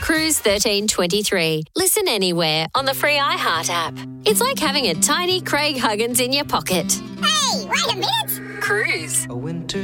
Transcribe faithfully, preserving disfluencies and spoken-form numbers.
Cruise thirteen twenty-three. Listen anywhere on the free iHeart app. It's like having a tiny Craig Huggins in your pocket. Hey, wait a minute! Cruise. A winter